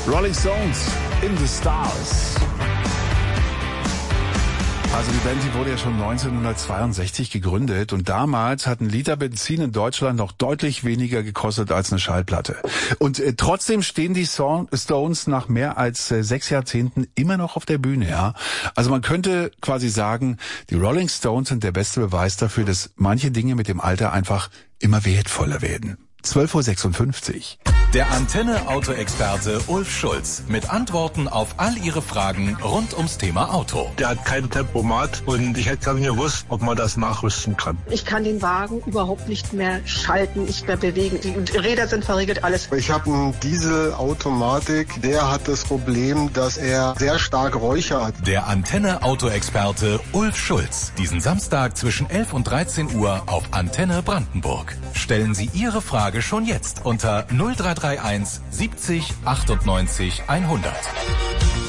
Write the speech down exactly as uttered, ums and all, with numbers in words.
Rolling Stones, In the Stars. Also die Band, die wurde ja schon neunzehnhundertzweiundsechzig gegründet und damals hat ein Liter Benzin in Deutschland noch deutlich weniger gekostet als eine Schallplatte. Und äh, trotzdem stehen die Song Stones nach mehr als äh, sechs Jahrzehnten immer noch auf der Bühne, ja. Also man könnte quasi sagen, die Rolling Stones sind der beste Beweis dafür, dass manche Dinge mit dem Alter einfach immer wertvoller werden. zwölf Uhr sechsundfünfzig. Der Antenne-Auto-Experte Ulf Schulz mit Antworten auf all Ihre Fragen rund ums Thema Auto. Der hat kein Tempomat und ich hätte gar nicht gewusst, ob man das nachrüsten kann. Ich kann den Wagen überhaupt nicht mehr schalten, nicht mehr bewegen. Die Räder sind verriegelt, alles. Ich habe einen Dieselautomatik, der hat das Problem, dass er sehr stark Räucher hat. Der Antenne-Auto-Experte Ulf Schulz. Diesen Samstag zwischen elf und dreizehn Uhr auf Antenne Brandenburg. Stellen Sie Ihre Frage schon jetzt unter null drei drei eins siebzig achtundneunzig hundert.